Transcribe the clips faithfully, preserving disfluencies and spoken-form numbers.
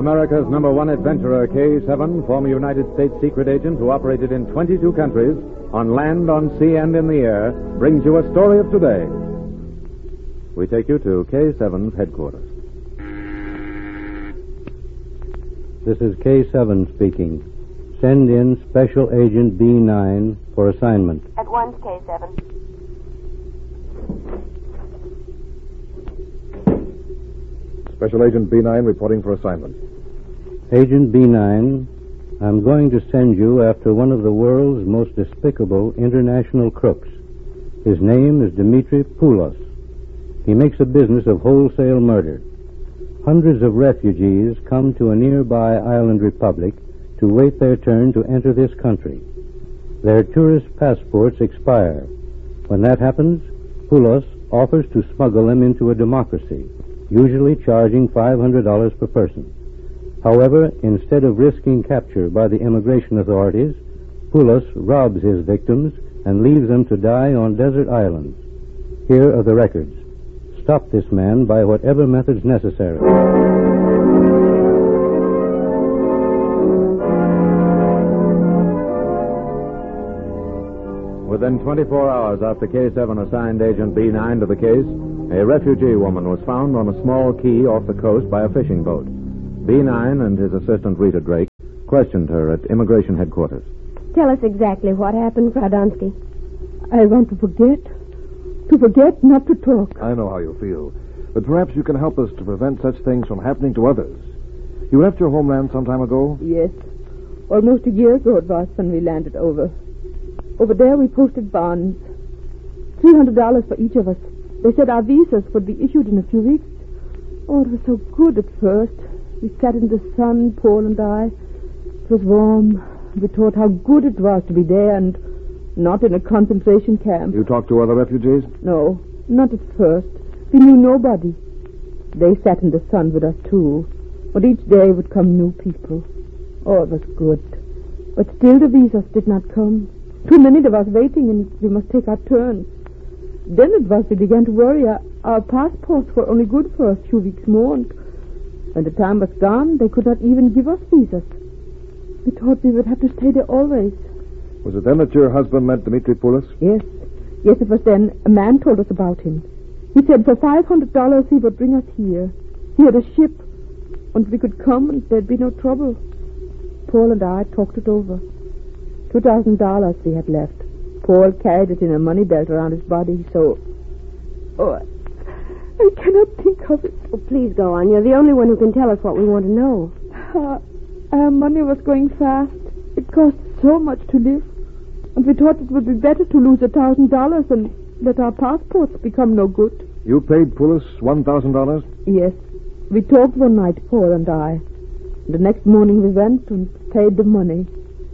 America's number one adventurer, K seven, former United States secret agent who operated in twenty-two countries, on land, on sea, and in the air, brings you a story of today. We take you to K seven's headquarters. This is K seven speaking. Send in Special Agent B nine for assignment. At once, K seven. Special Agent B nine reporting for assignment. Agent B nine, I'm going to send you after one of the world's most despicable international crooks. His name is Dimitri Poulos. He makes a business of wholesale murder. Hundreds of refugees come to a nearby island republic to wait their turn to enter this country. Their tourist passports expire. When that happens, Poulos offers to smuggle them into a democracy, usually charging five hundred dollars per person. However, instead of risking capture by the immigration authorities, Poulos robs his victims and leaves them to die on desert islands. Here are the records. Stop this man by whatever methods necessary. Within twenty-four hours after K seven assigned Agent B nine to the case, a refugee woman was found on a small key off the coast by a fishing boat. B nine and his assistant, Rita Drake, questioned her at immigration headquarters. Tell us exactly what happened, Kradonsky. I want to forget. To forget, not to talk. I know how you feel, but perhaps you can help us to prevent such things from happening to others. You left your homeland some time ago? Yes. Almost a year ago it was when we landed over. Over there we posted bonds. three hundred dollars for each of us. They said our visas would be issued in a few weeks. Oh, it was so good at first. We sat in the sun, Paul and I. It was warm. We thought how good it was to be there and not in a concentration camp. You talked to other refugees? No, not at first. We knew nobody. They sat in the sun with us, too. But each day would come new people. Oh, it was good. But still the visas did not come. Too many of us waiting, and we must take our turn. Then it was we began to worry. Our, our passports were only good for a few weeks more, and when the time was gone, they could not even give us visas. We thought we would have to stay there always. Was it then that your husband met Dimitri Poulos? Yes. Yes, it was then. A man told us about him. He said for five hundred dollars he would bring us here. He had a ship, and we could come, and there'd be no trouble. Paul and I talked it over. Two thousand dollars we had left. Paul carried it in a money belt around his body, so... Oh, I, I cannot think of it. Oh, please go on. You're the only one who can tell us what we want to know. Uh, our money was going fast. It cost so much to live. And we thought it would be better to lose a thousand dollars than let our passports become no good. You paid Poulos one thousand dollars? Yes. We talked one night, Paul and I. The next morning we went and paid the money.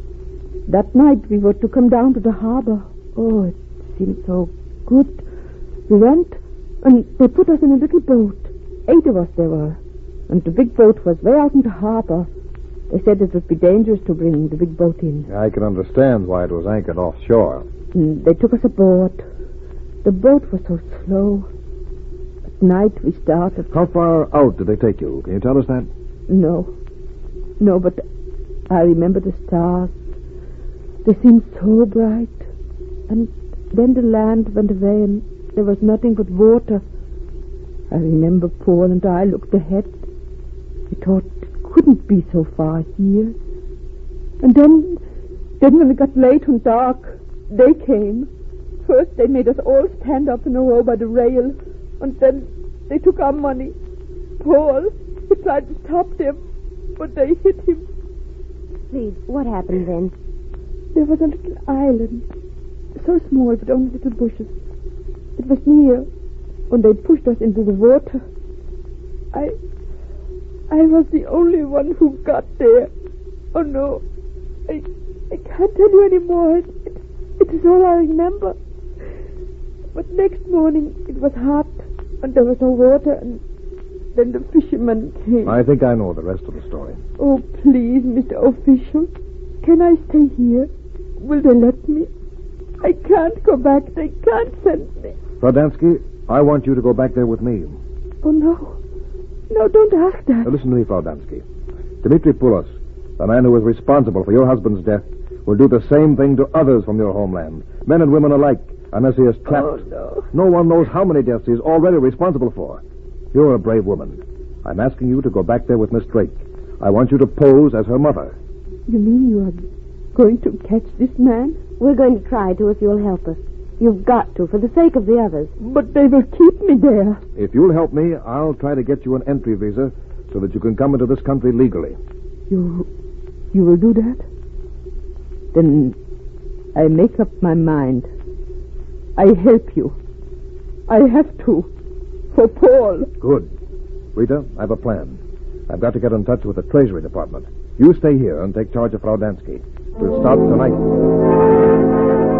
That night we were to come down to the harbor. Oh, it seemed so good. We went, and they put us in a little boat. Eight of us there were. And the big boat was way out in the harbor. They said it would be dangerous to bring the big boat in. I can understand why it was anchored offshore. And they took us aboard. The boat was so slow. At night we started. How far out did they take you? Can you tell us that? No. No, but I remember the stars. They seemed so bright. And then the land went away and there was nothing but water. I remember Paul and I looked ahead. We thought it couldn't be so far here. And then, then when it got late and dark, they came. First they made us all stand up in a row by the rail. And then they took our money. Paul, he tried to stop them, but they hit him. Please, what happened then? There was a little island, so small with only little bushes. It was near, and they pushed us into the water. I, I was the only one who got there. Oh no, I, I can't tell you any more. It, it, it is all I remember. But next morning it was hot, and there was no water, and then the fishermen came. I think I know the rest of the story. Oh, please, Mister Official, can I stay here? Will they let me? I can't go back. They can't send me. Fraudansky, I want you to go back there with me. Oh, no. No, don't ask that. Now, listen to me, Fraudansky. Dimitri Poulos, the man who is responsible for your husband's death, will do the same thing to others from your homeland, men and women alike, unless he is trapped. Oh, no. No one knows how many deaths he is already responsible for. You're a brave woman. I'm asking you to go back there with Miss Drake. I want you to pose as her mother. You mean you are going to catch this man? We're going to try to if you'll help us. You've got to, for the sake of the others. But they will keep me there. If you'll help me, I'll try to get you an entry visa so that you can come into this country legally. You... you will do that? Then I make up my mind. I help you. I have to. For Paul. Good. Rita, I have a plan. I've got to get in touch with the Treasury Department. You stay here and take charge of Frau Dansky. We'll start tonight.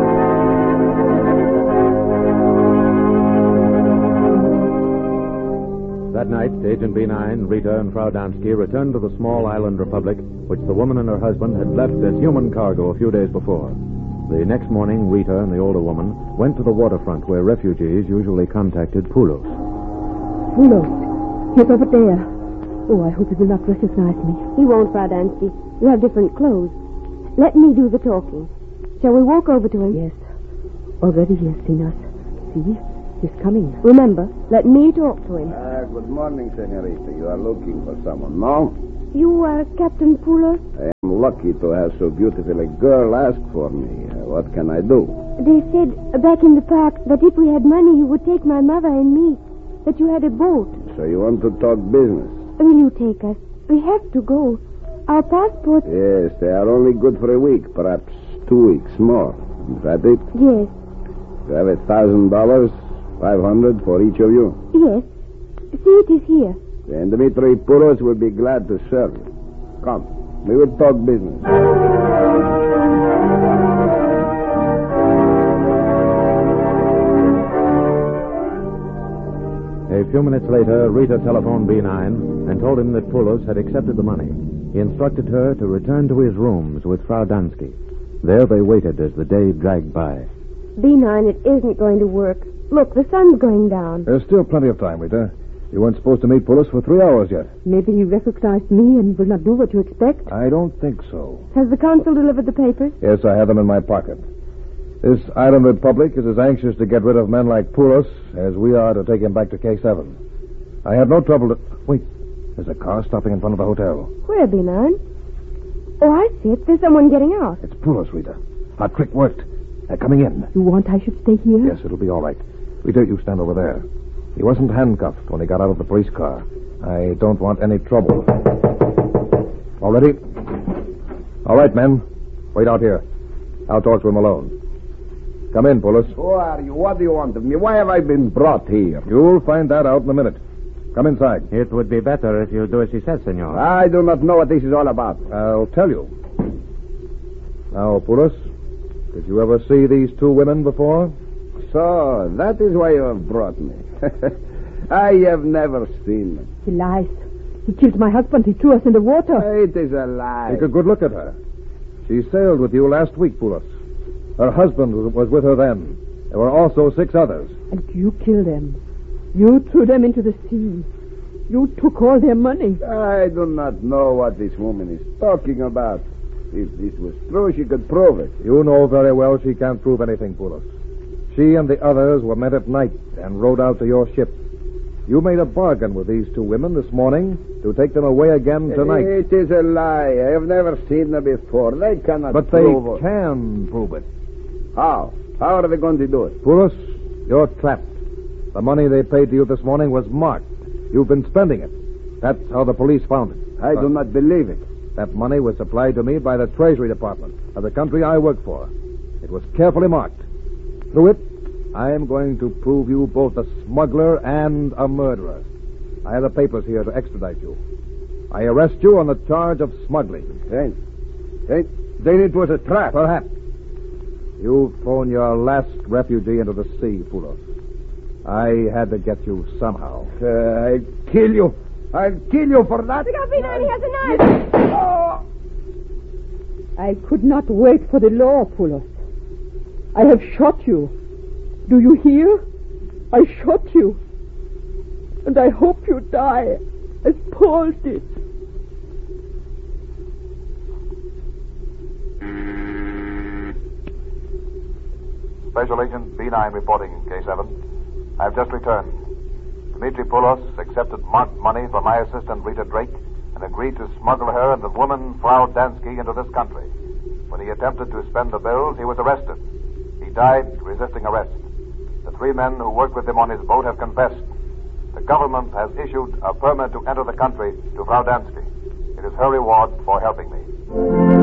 That night, Agent B nine, Rita, and Frau Dansky returned to the small island republic which the woman and her husband had left as human cargo a few days before. The next morning, Rita and the older woman went to the waterfront where refugees usually contacted Poulos. Poulos, he's over there. Oh, I hope he will not recognize me. He won't, Frau Dansky. You have different clothes. Let me do the talking. Shall we walk over to him? Yes. Already he has seen us. See? He's coming. Remember, let me talk to him. Ah, good morning, senorita. You are looking for someone, no? You are Captain Poulos? I am lucky to have so beautiful a girl ask for me. Uh, what can I do? They said uh, back in the park that if we had money, you would take my mother and me. That you had a boat. So you want to talk business? Will you take us? We have to go. Our passports... Yes, they are only good for a week, perhaps two weeks more. Is that it? Yes. You have a thousand dollars, five hundred for each of you. Yes. See, it is here. Then Dimitri Poulos will be glad to serve you. Come, we will talk business. A few minutes later, Rita telephoned B nine and told him that Poulos had accepted the money. He instructed her to return to his rooms with Frau Dansky. There they waited as the day dragged by. B nine, it isn't going to work. Look, the sun's going down. There's still plenty of time, Rita. You weren't supposed to meet Poulos for three hours yet. Maybe he recognized me and will not do what you expect. I don't think so. Has the consul delivered the papers? Yes, I have them in my pocket. This island republic is as anxious to get rid of men like Poulos as we are to take him back to K seven. I had no trouble to... Wait, there's a car stopping in front of the hotel. Where, B nine? Oh, I see it. There's someone getting out. It's Poulos, Rita. Our trick worked. They're coming in. You want I should stay here? Yes, it'll be all right. Rita, you stand over there. He wasn't handcuffed when he got out of the police car. I don't want any trouble. All ready? All right, men. Wait out here. I'll talk to him alone. Come in, Poulos. Who are you? What do you want of me? Why have I been brought here? You'll find that out in a minute. Come inside. It would be better if you do as he says, senor. I do not know what this is all about. I'll tell you. Now, Poulos, did you ever see these two women before? So, that is why you have brought me. I have never seen them. He lies. He killed my husband. He threw us in the water. It is a lie. Take a good look at her. She sailed with you last week, Poulos. Her husband was with her then. There were also six others. And you killed them. You threw them into the sea. You took all their money. I do not know what this woman is talking about. If this was true, she could prove it. You know very well she can't prove anything, Poulos. She and the others were met at night and rowed out to your ship. You made a bargain with these two women this morning to take them away again tonight. It is a lie. I have never seen them before. They cannot But they prove it. can prove it. How? How are they going to do it? Poulos, you're trapped. The money they paid to you this morning was marked. You've been spending it. That's how the police found it. I Uh, do not believe it. That money was supplied to me by the Treasury Department of the country I work for. It was carefully marked. Through it, I am going to prove you both a smuggler and a murderer. I have the papers here to extradite you. I arrest you on the charge of smuggling. Then, then, then it was a trap. Perhaps. You've thrown your last refugee into the sea, Poulos. I had to get you somehow. Uh, I'll kill you. I'll kill you for that. Look out, B nine, he has a knife. Oh. I could not wait for the law, Poulos. I have shot you. Do you hear? I shot you. And I hope you die, as Paul did. Special Agent B nine reporting, K seven. I've just returned. Dmitri Poulos accepted marked money from my assistant, Rita Drake, and agreed to smuggle her and the woman, Frau Dansky, into this country. When he attempted to spend the bills, he was arrested. He died resisting arrest. The three men who worked with him on his boat have confessed. The government has issued a permit to enter the country to Frau Dansky. It is her reward for helping me.